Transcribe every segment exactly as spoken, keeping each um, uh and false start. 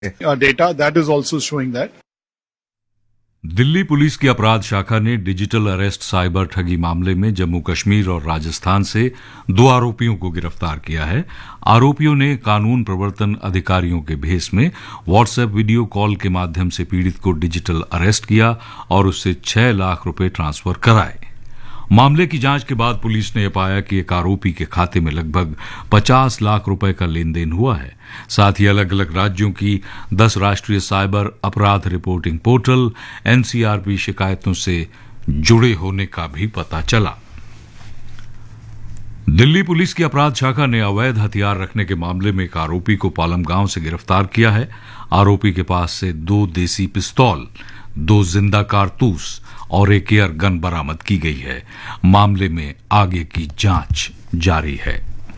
uh, data that is also showing that. Delhi police की अपराध शाखा ने डिजिटल अरेस्ट साइबर ठगी मामले में जम्मू कश्मीर और राजस्थान से दो आरोपियों को गिरफ्तार किया है। आरोपियों ने कानून प्रवर्तन अधिकारियों के भेस में व्हाट्सएप वीडियो कॉल के माध्यम से पीड़ित को डिजिटल अरेस्ट किया और उससे छह लाख रुपए ट्रांसफर कराए। मामले की जांच के बाद पुलिस ने यह पाया कि एक आरोपी के खाते में लगभग पचास लाख रुपए का लेन देन हुआ है। साथ ही अलग अलग राज्यों की दस राष्ट्रीय साइबर अपराध रिपोर्टिंग पोर्टल एनसीआरपी शिकायतों से जुड़े होने का भी पता चला। दिल्ली पुलिस की अपराध शाखा ने अवैध हथियार रखने के मामले में एक आरोपी को पालम गांव से गिरफ्तार किया है। आरोपी के पास से दो देसी पिस्तौल, दो जिंदा कारतूस और एक एयर गन बरामद की गई है। मामले में आगे की जांच जारी है।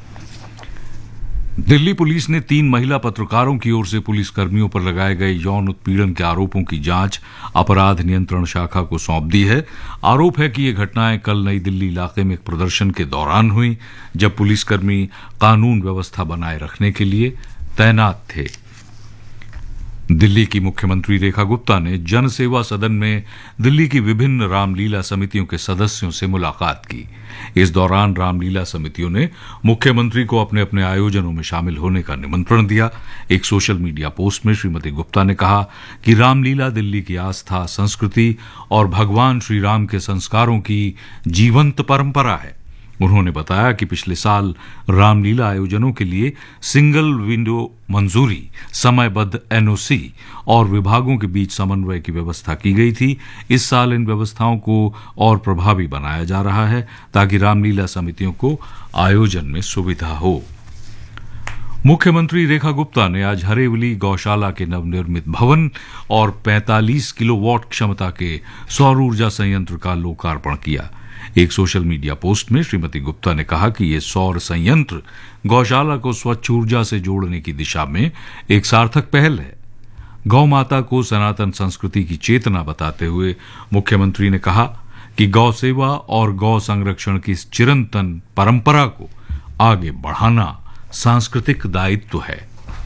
दिल्ली पुलिस ने तीन महिला पत्रकारों की ओर से पुलिस कर्मियों पर लगाए गए यौन उत्पीड़न के आरोपों की जांच अपराध नियंत्रण शाखा को सौंप दी है। आरोप है कि ये घटनाएं कल नई दिल्ली इलाके में एक प्रदर्शन के दौरान हुई, जब पुलिसकर्मी कानून व्यवस्था बनाए रखने के लिए तैनात थे। दिल्ली की मुख्यमंत्री रेखा गुप्ता ने जन सेवा सदन में दिल्ली की विभिन्न रामलीला समितियों के सदस्यों से मुलाकात की। इस दौरान रामलीला समितियों ने मुख्यमंत्री को अपने अपने आयोजनों में शामिल होने का निमंत्रण दिया। एक सोशल मीडिया पोस्ट में श्रीमती गुप्ता ने कहा कि रामलीला दिल्ली की आस्था, संस्कृति और भगवान श्री राम के संस्कारों की जीवंत परंपरा है। उन्होंने बताया कि पिछले साल रामलीला आयोजनों के लिए सिंगल विंडो मंजूरी, समयबद्ध एनओसी और विभागों के बीच समन्वय की व्यवस्था की गई थी। इस साल इन व्यवस्थाओं को और प्रभावी बनाया जा रहा है ताकि रामलीला समितियों को आयोजन में सुविधा हो। मुख्यमंत्री रेखा गुप्ता ने आज हरेवली गौशाला के नवनिर्मित भवन और पैंतालीस किलोवाट क्षमता के सौर ऊर्जा संयंत्र का लोकार्पण किया। एक सोशल मीडिया पोस्ट में श्रीमती गुप्ता ने कहा कि ये सौर संयंत्र गौशाला को स्वच्छ ऊर्जा से जोड़ने की दिशा में एक सार्थक पहल है। गौ माता को सनातन संस्कृति की चेतना बताते हुए मुख्यमंत्री ने कहा कि गौ सेवा और गौ संरक्षण की इस चिरंतन परंपरा को आगे बढ़ाना सांस्कृतिक दायित्व है।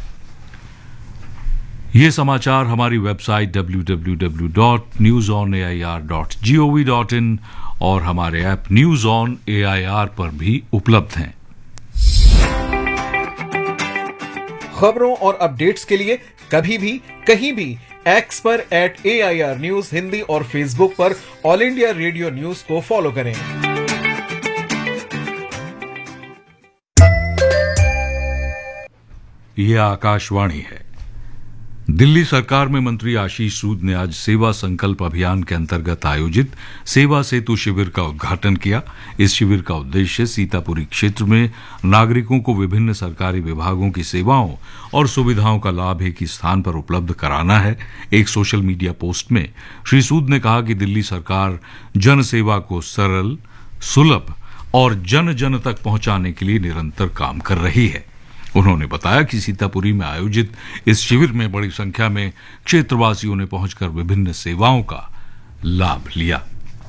ये समाचार हमारी website W W W dot news on A I R dot G O V dot in और हमारे app news on A I R पर भी उपलब्ध हैं। खबरों और अपडेट्स के लिए कभी भी कहीं भी एक्स पर eight A I R news Hindi और फेसबुक पर ऑल इंडिया रेडियो न्यूज को फॉलो करें। यह आकाशवाणी है। दिल्ली सरकार में मंत्री आशीष सूद ने आज सेवा संकल्प अभियान के अंतर्गत आयोजित सेवा सेतु शिविर का उद्घाटन किया। इस शिविर का उद्देश्य सीतापुरी क्षेत्र में नागरिकों को विभिन्न सरकारी विभागों की सेवाओं और सुविधाओं का लाभ एक ही स्थान पर उपलब्ध कराना है। एक सोशल मीडिया पोस्ट में श्री सूद ने कहा कि दिल्ली सरकार जन सेवा को सरल, सुलभ और जन जन तक पहुंचाने के लिए निरंतर काम कर रही है। उन्होंने बताया कि सीतापुरी में आयोजित इस शिविर में बड़ी संख्या में क्षेत्रवासियों ने पहुंचकर विभिन्न सेवाओं का लाभ लिया।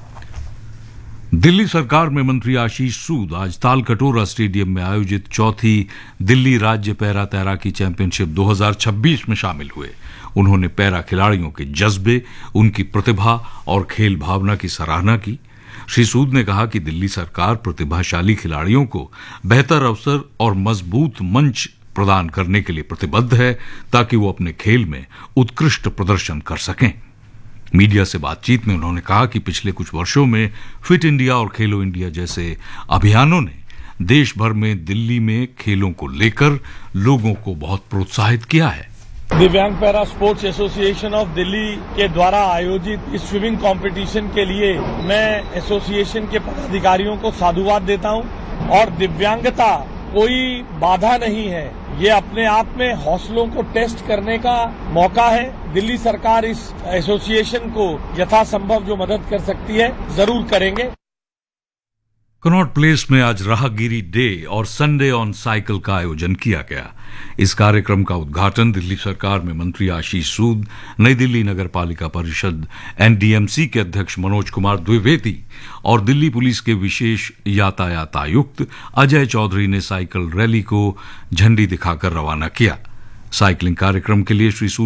दिल्ली सरकार में मंत्री आशीष सूद आज तालकटोरा स्टेडियम में आयोजित चौथी दिल्ली राज्य पैरा तैराकी चैंपियनशिप दो हज़ार छब्बीस में शामिल हुए। उन्होंने पैरा खिलाड़ियों के जज्बे, उनकी प्रतिभा और खेल भावना की सराहना की। श्री सूद ने कहा कि दिल्ली सरकार प्रतिभाशाली खिलाड़ियों को बेहतर अवसर और मजबूत मंच प्रदान करने के लिए प्रतिबद्ध है ताकि वो अपने खेल में उत्कृष्ट प्रदर्शन कर सकें। मीडिया से बातचीत में उन्होंने कहा कि पिछले कुछ वर्षों में फिट इंडिया और खेलो इंडिया जैसे अभियानों ने देश भर में दिल्ली में खेलों को लेकर लोगों को बहुत प्रोत्साहित किया है। दिव्यांग para sports association of Delhi के द्वारा आयोजित इस स्विमिंग कंपटीशन के लिए मैं एसोसिएशन के पदाधिकारियों को साधुवाद देता हूं। और दिव्यांगता कोई बाधा नहीं है, ये अपने आप में हौसलों को टेस्ट करने का मौका है। दिल्ली सरकार इस एसोसिएशन को यथासंभव जो मदद कर सकती है जरूर करेंगे। कनॉट प्लेस में आज राहगीरी डे और संडे ऑन साइकिल का आयोजन किया गया। इस कार्यक्रम का उद्घाटन दिल्ली सरकार में मंत्री आशीष सूद, नई दिल्ली नगर पालिका परिषद एन डी एम सी के अध्यक्ष मनोज कुमार द्विवेदी और दिल्ली पुलिस के विशेष यातायात आयुक्त अजय चौधरी ने साइकिल रैली को झंडी दिखाकर रवाना किया। साइकिलिंग कार्यक्रम के लिए श्री